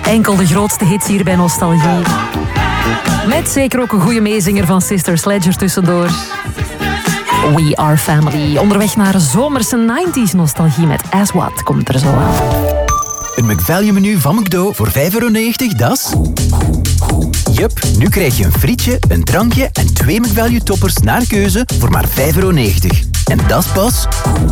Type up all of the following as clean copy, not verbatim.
Enkel de grootste hits hier bij Nostalgie. Met zeker ook een goede meezinger van Sister Sledge tussendoor. We Are Family. Onderweg naar zomerse 90s nostalgie met As What komt er zo aan. Een McValue menu van McDo voor €5,90, dat is... Jup, nu krijg je een frietje, een drankje en 2 McValue toppers naar keuze voor maar €5,90. En dat is pas...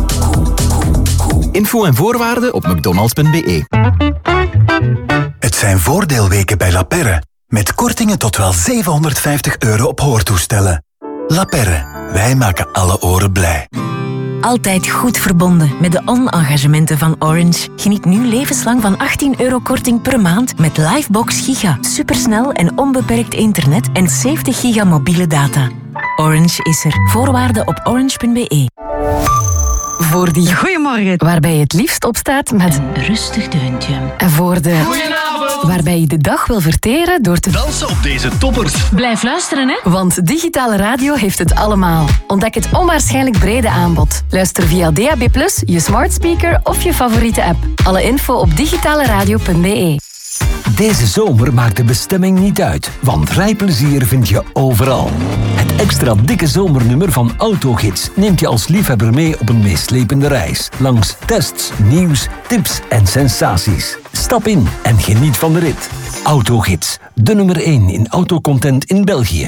Info en voorwaarden op mcdonalds.be. Het zijn voordeelweken bij La Perre. Met kortingen tot wel €750 op hoortoestellen. La Perre, wij maken alle oren blij. Altijd goed verbonden met de on-engagementen van Orange. Geniet nu levenslang van €18 korting per maand met Livebox Giga. Supersnel en onbeperkt internet en 70 giga mobiele data. Orange is er. Voorwaarden op orange.be. Voor die goeiemorgen, waarbij je het liefst opstaat met Een rustig deuntje. voor de waarbij je de dag wil verteren door te Dansen op deze toppers. Blijf luisteren, hè. Want digitale radio heeft het allemaal. Ontdek het onwaarschijnlijk brede aanbod. Luister via DAB+, je smart speaker of je favoriete app. Alle info op digitaleradio.be. Deze zomer maakt de bestemming niet uit, want rijplezier vind je overal. Het extra dikke zomernummer van Autogids neemt je als liefhebber mee op een meeslepende reis. Langs tests, nieuws, tips en sensaties. Stap in en geniet van de rit. Autogids, de nummer 1 in autocontent in België.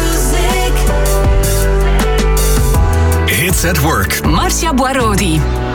Hits at Work. Marcia Boirodi.